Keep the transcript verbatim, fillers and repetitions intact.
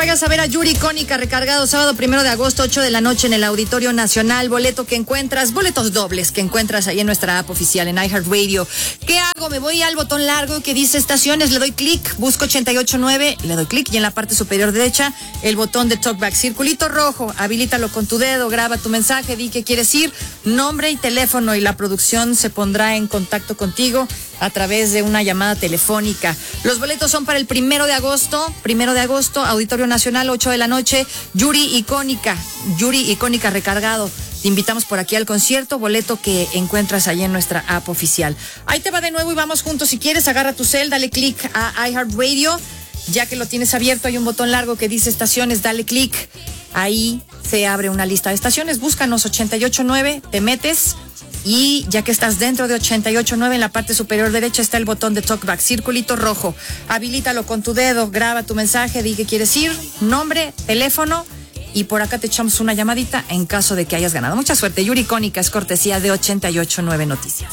vayas a ver a Yuri Icónica, Recargado, sábado primero de agosto, ocho de la noche en el Auditorio Nacional. Boleto que encuentras, boletos dobles que encuentras ahí en nuestra app oficial, en iHeartRadio. ¿Qué hago? Me voy al botón largo que dice estaciones, le doy clic, busco ochenta y ocho nueve, le doy clic y en la parte superior derecha el botón de talkback, circulito rojo, habilítalo con tu dedo, graba tu mensaje, di que quieres ir, nombre y teléfono y la producción se pondrá en contacto contigo a través de una llamada telefónica. Los boletos son para el primero de agosto, primero de agosto, Auditorio Nacional, ocho de la noche, Yuri Icónica, Yuri Icónica Recargado. Te invitamos por aquí al concierto, boleto que encuentras ahí en nuestra app oficial. Ahí te va de nuevo y vamos juntos. Si quieres, agarra tu cel, dale clic a iHeartRadio. Ya que lo tienes abierto, hay un botón largo que dice estaciones, dale clic. Ahí se abre una lista de estaciones. Búscanos ochenta y ocho nueve, te metes. Y ya que estás dentro de ochenta y ocho nueve, en la parte superior derecha está el botón de talkback, circulito rojo. Habilítalo con tu dedo, graba tu mensaje, di que quieres ir, nombre, teléfono. Y por acá te echamos una llamadita en caso de que hayas ganado. Mucha suerte. Yuri Icónica es cortesía de ochenta y ocho nueve Noticias.